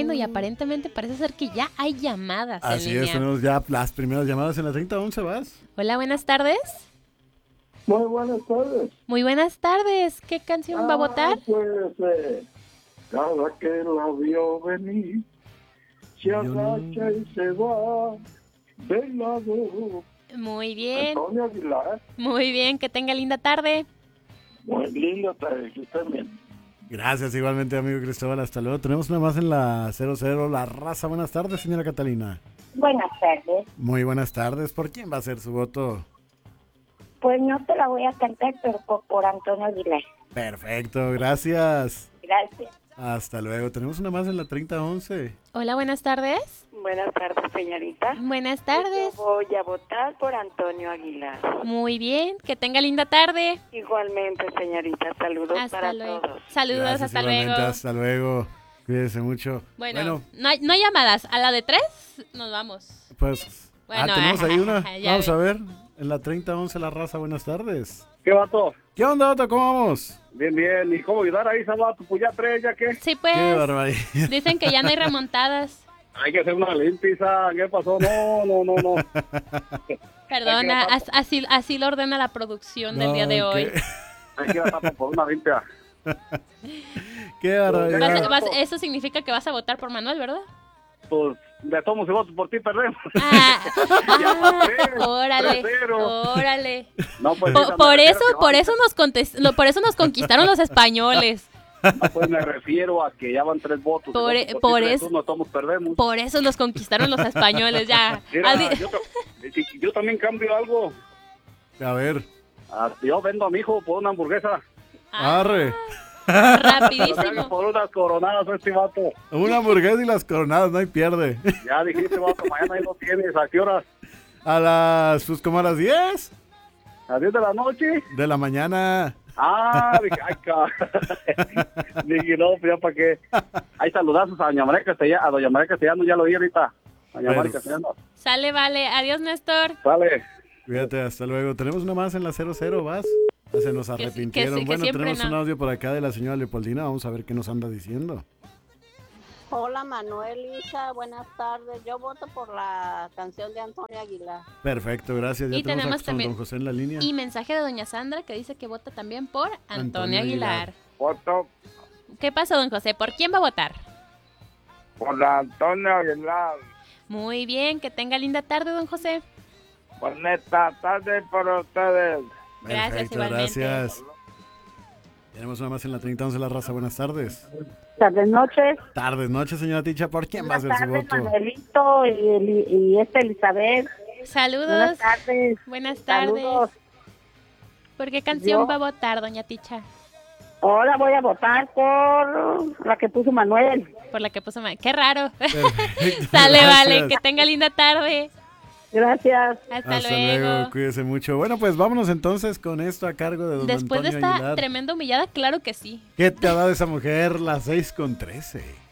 Bueno, y aparentemente parece ser que ya hay llamadas en Así línea. es, tenemos ya las primeras llamadas en la 3011, ¿vas? Hola, buenas tardes. Muy buenas tardes. Muy buenas tardes. ¿Qué canción va a votar? Pues, cada que la vio venir, se agacha y se va del lado. Muy bien, Antonio Aguilar, muy bien. Que tenga linda tarde. muy linda tarde, usted también. Gracias, igualmente, amigo Cristóbal. Hasta luego. Tenemos una más en la 00, La Raza. Buenas tardes, señora Catalina. Buenas tardes. Muy buenas tardes. ¿Por quién va a ser su voto? Pues no te la voy a cantar, pero por Antonio Aguilar. Perfecto, gracias. Gracias. Hasta luego. Tenemos una más en la 3011. Hola, buenas tardes. Buenas tardes, señorita. Buenas tardes. Yo voy a votar por Antonio Aguilar. Muy bien, que tenga linda tarde. Igualmente, señorita. Saludos Hasta para luego. todos. Saludos, Gracias, hasta igualmente, luego. Hasta luego. Cuídese mucho. Bueno, no hay llamadas. A la de 3 nos vamos. Pues, Bueno, tenemos ahí una. ya Vamos ve. a ver. En la 3011, La Raza. Buenas tardes. ¿Qué vato? ¿Qué onda, Otto? ¿Cómo vamos? Bien, bien. ¿Y cómo ayudar ahí, Sabato? Pues ya tres, ¿ya qué? Sí, Qué pues. barbaridad. Dicen que ya no hay remontadas. Hay que hacer una limpieza. ¿Qué pasó? No. Perdona, así lo ordena la producción del día de hoy. Hay que ir por una limpia. Qué barbaridad. Eso significa que vas a votar por Manuel, ¿verdad? Pues, de todos si voto por ti, perdemos. Órale, 3-0. órale. No, pues, Por eso nos conquistaron los españoles. No, pues me refiero a que ya van 3 votos. Por ti, eso- no todos perdemos. Por eso nos conquistaron los españoles, ya. Mira, yo también cambio algo. A ver. Yo vendo a mi hijo por una hamburguesa. Arre. Rapidísimo. Por unas coronadas, este vato. Una hamburguesa y las coronadas, no hay pierde. Ya dijiste, vato, mañana ahí lo tienes. ¿A qué horas? Pues como a las 10 ¿A 10 de la noche? de la mañana. Dije, ay, dije, no, pues ya para qué. Hay saludazos a doña María Castellano. A doña María Castellano ya lo oí ahorita. Doña María Pues- Castellano. Sale, vale. Adiós, Néstor. Sale. Cuídate, hasta luego. Tenemos una más en la 00, ¿vas? Ya se nos arrepintieron. que Bueno, siempre tenemos no. un audio por acá de la señora Leopoldina. Vamos a ver qué nos anda diciendo. Hola Manuel, Isa, buenas tardes. Yo voto por la canción de Antonio Aguilar. Perfecto, gracias. Ya Y tenemos tenemos a también- don José en la línea. Y mensaje de doña Sandra que dice que vota también por Antonio Antonio Aguilar. Aguilar. Voto ¿Qué pasó, don José? ¿Por quién va a votar? por la Antonio Aguilar. Muy bien, que tenga linda tarde, don José. Bonita tarde para ustedes. Gracias, Perfecto, igualmente. gracias. Tenemos una más en la 3011, La Raza. Buenas tardes. Tardes, noches. Tardes, noches, señora Ticha. ¿Por quién va a Buenas ser su tardes, voto? Manuelito y Elizabeth. Saludos. Buenas tardes. Buenas tardes. Saludos. ¿Por qué canción Yo- va a votar, doña Ticha? Ahora voy a votar por la que puso Manuel. Por la que puso Qué raro. Perfecto, Sale, vale. gracias. Que tenga linda tarde. Gracias. Hasta, Hasta luego. luego, cuídese mucho. Bueno, pues vámonos entonces con esto a cargo de don Después de Antonio esta Aguilar. tremenda humillada, claro que sí. ¿Qué te ha dado esa mujer? Las 6:13.